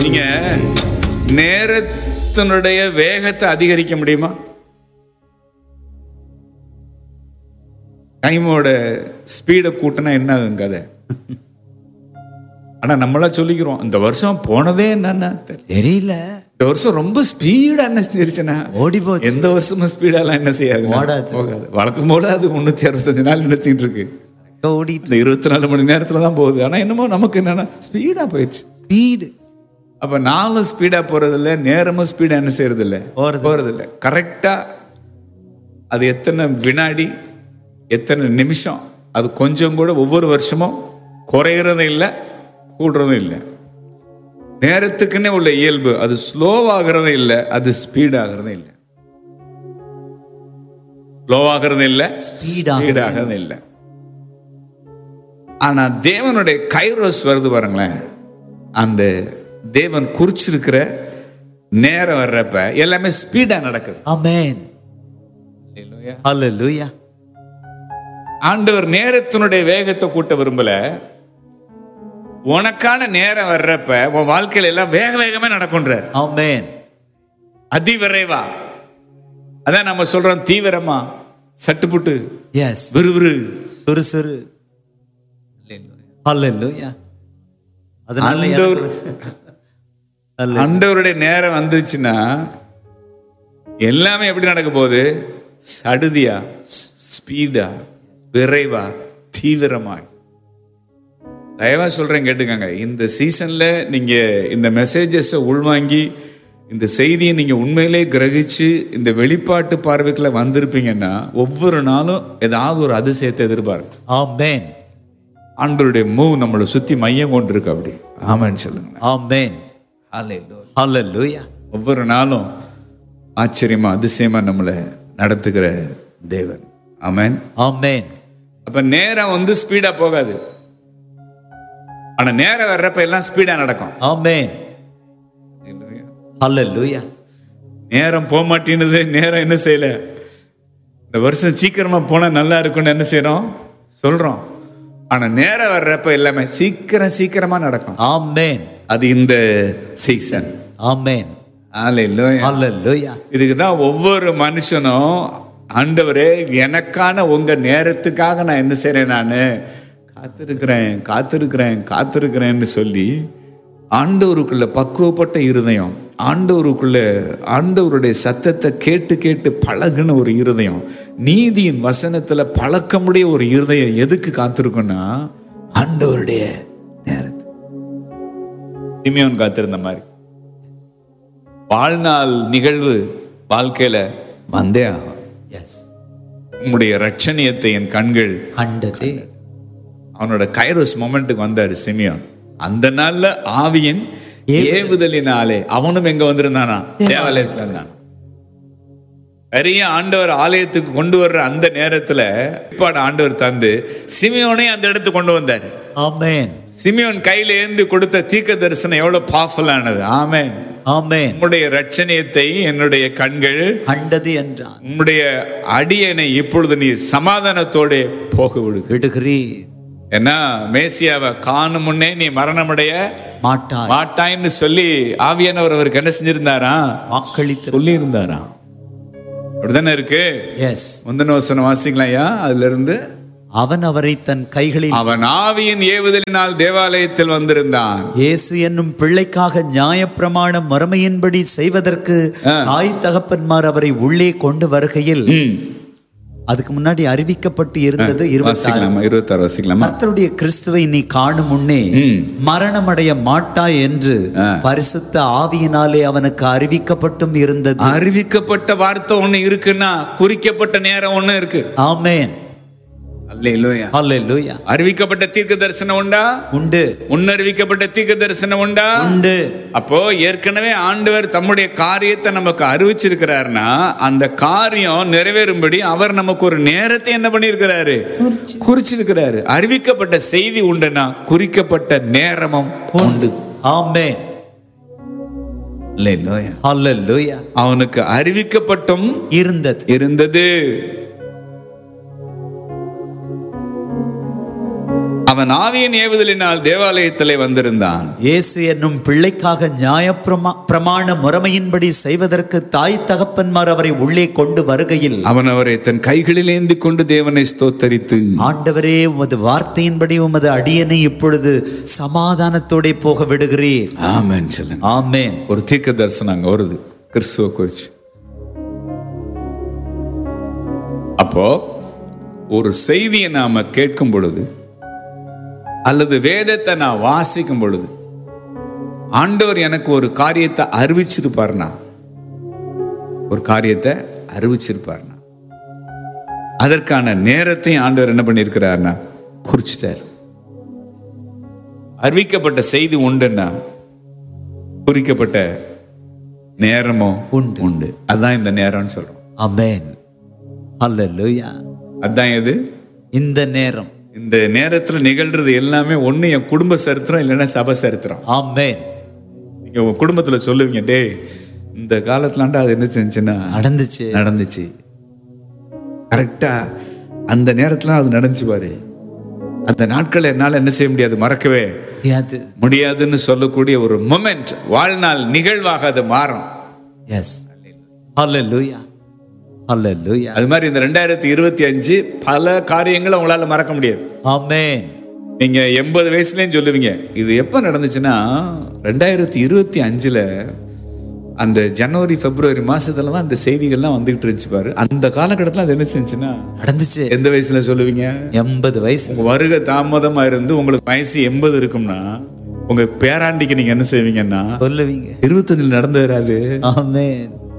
நீங்க நேரத்தினுடைய வேகத்தை அதிகரிக்க முடியுமா? டைமோட ஸ்பீடை கூட்டினா என்ன ஆகும் கதை? ஆனா நம்மளா சொல்லிக்கிறோம், இந்த வருஷம் போனதே என்னன்னா தெரியல, இந்த வருஷம் ரொம்ப ஸ்பீடா என்ன செஞ்சிருச்சுன்னா ஓடி போச்சு. எந்த வருஷமும் ஸ்பீடாலாம் என்ன செய்யாது, போகாது. வழக்கம் போல அது 365 நாள் நினைச்சிட்டு இருக்கு. ஓடிட்டு 24 மணி நேரத்துல தான் போகுது. ஆனா என்னமோ நமக்கு என்னன்னா ஸ்பீடா போயிடுச்சு. ஸ்பீடு. அப்ப நாளும் ஸ்பீடா போறது இல்லை, நேரமும் ஸ்பீடா என்ன செய்யறது இல்லை, போறது இல்லை. கரெக்டா அது எத்தனை வினாடி எத்தனை நிமிஷம், அது கொஞ்சம் கூட ஒவ்வொரு வருஷமும் குறைகிறதும் இல்லை கூடுறதும் இல்லை. நேரத்துக்குன்னே உள்ள இயல்பு, அது ஸ்லோவாகிறதும் இல்லை, அது ஸ்பீடாகிறதும் இல்லை. ஸ்லோவாகிறதும் இல்லை, ஸ்பீடாகிறதும் இல்லை. ஆனா தேவனுடைய கைரோஸ் வருது பாருங்களேன், அந்த தேவன் குறிச்சிருக்கிற நேரம் வர்றப்ப எல்லாமே ஸ்பீடா நடக்குது. ஆமென். ஹல்லேலூயா. ஆண்டவர் நேரத்தினுடைய வேகத்தை கூட்ட விரும்பல. உனக்கான நேரம் வர்றப்ப உன் வாழ்க்கையில எல்லாம் வேக வேகமே நடக்கும்ன்றார். ஆமென். அதிவிரைவா. அதான் நம்ம சொல்றோம், தீவிரமா, சட்டுப்புட்டு, எஸ், விறுவிறு, சுறுசுறு. ஹல்லேலூயா. ஆண்டவருடைய நேரம் வந்துச்சுன்னா எல்லாமே எப்படி நடக்க போகுது? சடுதியா, ஸ்பீடா, விரைவா, தீவிரமா. தயவா சொல்றேன் கேட்டுக்கங்க. இந்த சீசன்ல நீங்க இந்த மெசேஜஸ் உள்வாங்கி இந்த செய்தியை நீங்க உண்மையிலே கிரகிச்சு இந்த வெளிப்பாட்டு பார்வைக்குள்ள வந்திருப்பீங்கன்னா ஒவ்வொரு நாளும் ஏதாவது ஒரு அதிசயத்தை எதிர்பார்க்கு. ஆமென். ஆண்டவருடைய மூவ் நம்மளை சுத்தி மையம் கொண்டு இருக்கு. அப்படி ஆமென் சொல்லுங்க. ஆமென். ஹல்லேலூயா. ஒவ்வொரு நாளும் ஆச்சரியமா அதிசயமா நம்மளை நடத்துகிற தேவன். ஆமென். ஆமென். அப்ப நேரம் வந்து ஸ்பீடா போகாது. ஆனா நேரம் வர்றப்ப எல்லாம் ஸ்பீடா நடக்கும். ஆமென். ஹல்லேலூயா. நேரம் போக மாட்டேங்குது. நேரம் என்ன செய்யல, இந்த வருஷம் சீக்கிரமா போனா நல்லா இருக்கும்னு என்ன செய்யறோம், சொல்றோம். ஆனா நேரம் வர்றப்ப எல்லாமே சீக்கிரமா நடக்கும். ஆமென். அது இந்த சீசன். ஆமென். ஹல்லேலூயா. ஹல்லேலூயா. இதுக்கு தான் ஒவ்வொரு மனுஷனும், ஆண்டவரே எனக்கான உங்க நேரத்துக்காக நான் என்ன செய்றேன், நான் காத்திருக்கிறேன்னு சொல்லி ஆண்டவருக்குள்ள பக்குவப்பட்ட இருதயம், ஆண்டவருடைய சத்தத்தை கேட்டு கேட்டு பழகுன ஒரு இருதயம், நீதியின் வசனத்துல பழக்கமுடைய ஒரு இருதயம் எதுக்கு காத்திருக்குன்னா ஆண்டவருடைய நேரத்தை. சிமியோன் காத்திருந்த மாதிரி வாழ்நாள் நிகழ்வு வாழ்க்கையில வந்தே ஆகும். எஸ். உம்முடைய ரட்சணியத்தை என் கண்கள் கண்டது. அவனோட கைரோஸ் மொமெண்ட்டுக்கு வந்தாரு சிமியோன். அந்த நாள்ல ஆவியின் ஏவுதலினாலே அவனும் எங்க வந்திருந்தானா, தேவாலயத்துல இருந்தான். பெரிய ஆண்டவர் ஆலயத்துக்கு கொண்டு வர்ற அந்த நேரத்துல ஆண்டவர் தந்து சிமியோனை அந்த இடத்துக்கு கொண்டு வந்தாரு. ஆமென். சிமியோன் கையில ஏந்தி கொடுத்த தீர்க்க தரிசனம் எவ்வளவு பவர்ஃபுல்லானது. ஆமென். ஆமென். உம்முடைய ரட்சணியத்தை என்னுடைய கண்கள் கண்டது என்றான். உம்முடைய அடியனை இப்பொழுது நீ சமாதானத்தோட போக விடுகிறீர். ஏன்னா மேசியாவை காணும் முன்னே நீ மரணமடைய மாட்டாய்ன்னு சொல்லி ஆவியானவர் அவருக்கு என்ன செஞ்சிருந்தாரா, வாக்களித்து சொல்லி இருந்தாரா. அப்படித்தானே இருக்கு. எஸ். முந்தின வசனம் வாசிக்கலாம்யா. அதுல இருந்து அவன் அவரை தன் கைகளில், அவன் ஆவியின் ஏவுதலினால் தேவாலயத்தில் வந்திருந்தான். இயேசு என்னும் பிள்ளைக்காக நியாயப்பிரமாண மறுமையின்படி செய்வதற்கு தாய் தகப்பன்மார் அவரை உள்ளே கொண்டு வருகையில், அதுக்கு முன்னாடி அறிவிக்கப்பட்டு இருந்தது 26. கர்த்தருடைய கிறிஸ்துவை நீ காணும் முன்னே மரணமடைய மாட்டாய் என்று பரிசுத்த ஆவியினாலே அவனுக்கு அறிவிக்கப்பட்டும் இருந்தது. அறிவிக்கப்பட்ட வார்த்தை ஒண்ணு இருக்குன்னா குறிக்கப்பட்ட நேரம் ஒண்ணு இருக்கு. ஆமென். அல்லேலூயா. அல்லேலூயா. அறிவிக்கப்பட்ட தீர்க்க தரிசனம் உண்டா? உண்டு. முன்னறிவிக்கப்பட்ட தீர்க்க தரிசனம் உண்டா? உண்டு. அப்போ ஏற்கனவே ஆண்டவர் தம்முடைய காரியத்தை நமக்கு அறிவிச்சிருக்கிறார்னா அந்த காரியம் நிறைவேறும்படி அவர் நமக்கு ஒரு நேரத்தை என்ன பண்ணிருக்கிறாரு, குறிச்சிருக்கிறாரு. அறிவிக்கப்பட்ட செய்தி உண்டுன்னா குறிக்கப்பட்ட நேரமும் உண்டு. ஆமென். அல்லேலூயா. அல்லேலூயா. அவனுக்கு அறிவிக்கப்பட்டும் இருந்தது. அவன் ஆவியின் ஏவுதலினால் தேவாலயத்திலே வந்திருந்தான். இயேசு என்னும் பிள்ளைக்காக பிரமாண முறைமையின்படி செய்வதற்கு தாய் தகப்பன்மார் அவரை உள்ளே கொண்டு வருகையில் அவன் அவரை தன் கைகளில் ஏந்தி கொண்டு தேவனை ஸ்தோத்தரித்து, ஆண்டவரே, உமது வார்த்தையின்படி உமது அடியனை இப்பொழுது சமாதானத்தோட போக விடுகிறீர். ஆமென் சொல்லுங்க. ஆமென். ஒரு தீர்க்க தரிசனம் அங்க வருது கிறிஸ்துவ குறிச்சு. அப்போ ஒரு செய்தியை நாம கேட்கும் பொழுது அல்லது வேதத்தை நான் வாசிக்கும் பொழுது ஆண்டவர் எனக்கு ஒரு காரியத்தை அறிவிச்சிருப்பார்னா, அதற்கான நேரத்தையும் ஆண்டவர் என்ன பண்ணியிருக்கிறார்னா குறிச்சிட்டார். அறிவிக்கப்பட்ட செய்தி உண்டுன்னா குறிக்கப்பட்ட நேரமோ உண்டு. அதுதான் இந்த நேரம்னு சொல்றோம். ஆமென். ஹல்லேலூயா. அதான் எது? இந்த நேரம். இந்த நேரத்துல நிகழ்றது எல்லாமே ஒண்ணு என் குடும்ப சரித்திரம், இல்லைன்னா சபை சரித்திரம். ஆமென். நீங்க உங்க குடும்பத்துல சொல்லுவீங்க, டே இந்த காலத்துலாண்டா அது என்ன செஞ்சுன்னா நடந்துச்சு கரெக்டா அந்த நேரத்துல அது நடந்துச்சு பாரு. அந்த நாட்கள் என்னால என்ன செய்ய முடியாது, மறக்கவே முடியாதுன்னு சொல்லக்கூடிய ஒரு மொமெண்ட், வாழ்நாள் நிகழ்வாக அது மாறும். எஸ். ஹல்லேலூயா. ஹல்லேலூயா. அது மாதிரி இந்த 2025 பல காரியங்களை உங்களால மறக்க முடியாது. ஆமென். நீங்க 80 வயசுலயும் சொல்லுவீங்க, இது எப்ப நடந்துச்சுன்னா 2025 அந்த ஜனவரி பிப்ரவரி மாசத்துல தான் அந்த செய்திகள்லாம் வந்துகிட்டு இருந்துச்சு பாரு. அந்த காலகட்டத்தில் அது என்ன செஞ்சுன்னா நடந்துச்சு. எந்த வயசுல சொல்லுவீங்க? 80 வயசு. உங்க வருகை தாமதமா இருந்து உங்களுக்கு வயசு 80 இருக்கும்னா உங்க பேராண்டிக்கு நீங்க என்ன செய்வீங்கன்னா சொல்லுவீங்க 25 நடந்து வராது. ஆமென்.